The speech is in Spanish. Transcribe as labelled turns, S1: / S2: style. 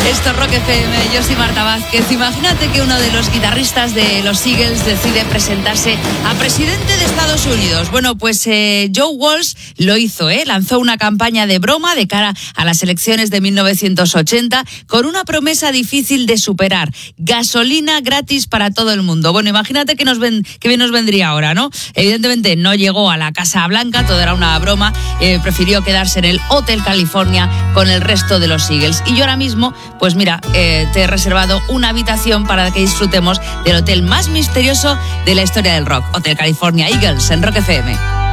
S1: Esto es Rock FM, yo soy Marta Vázquez. Imagínate que uno de los guitarristas de los Eagles decide presentarse a presidente de Estados Unidos. Bueno, pues Joe Walsh lo hizo, lanzó una campaña de broma de cara a las elecciones de 1980 con una promesa difícil de superar: gasolina gratis para todo el mundo. Bueno, imagínate que bien nos vendría ahora, ¿no? Evidentemente no llegó a la Casa Blanca, todo era una broma, prefirió quedarse en el Hotel California con el resto de los Eagles. Y yo ahora mismo, pues mira, te he reservado una habitación para que disfrutemos del hotel más misterioso de la historia del rock, Hotel California Eagles, en Rock FM.